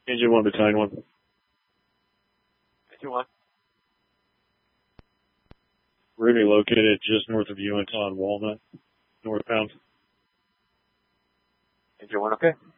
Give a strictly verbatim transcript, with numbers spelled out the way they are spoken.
Engine one, battalion one. Engine one. We're going to be located just north of Uinta on Walnut, northbound. Engine one, okay.